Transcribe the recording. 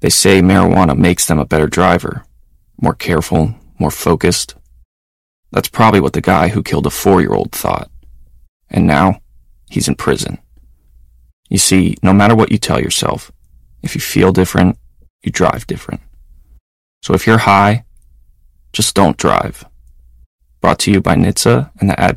They say marijuana makes them a better driver, more careful, more focused. That's probably what the guy who killed a 4-year-old thought. And now, he's in prison. You see, no matter what you tell yourself, if you feel different, you drive different. So if you're high, just don't drive. Brought to you by NHTSA and the Ad